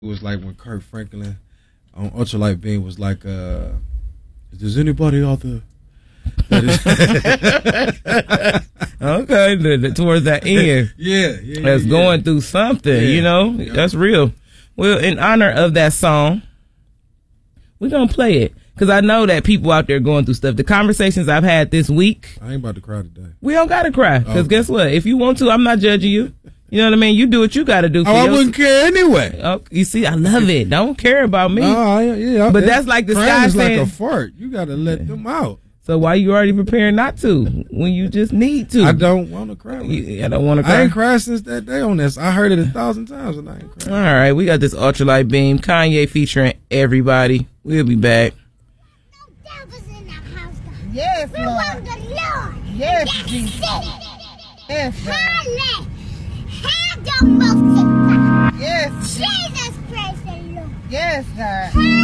It was like when Kirk Franklin on Ultralight Beam was like, "Does anybody out there?" Okay, towards that end, that's going through something, you know, that's real. Well, in honor of that song, we're gonna play it because I know that people out there going through stuff. The conversations I've had this week, I ain't about to cry today. We don't gotta cry because guess what? If you want to, I'm not judging you. You know what I mean? You do what you got to do. I wouldn't care anyway. Oh, you see, I love it. Don't care about me. But that's like the sky saying, like a fart. You got to let them out. So why you already preparing not to when you just need to? I don't want to cry. I don't want to cry. I ain't cried since that day on this. I heard it 1,000 times and I ain't cried. All right, we got this Ultralight Beam, Kanye featuring everybody. We'll be back. Yes, Lord. Yes, Jesus. Yes, Lord. Yes. Jesus, praise the Lord. Yes, God.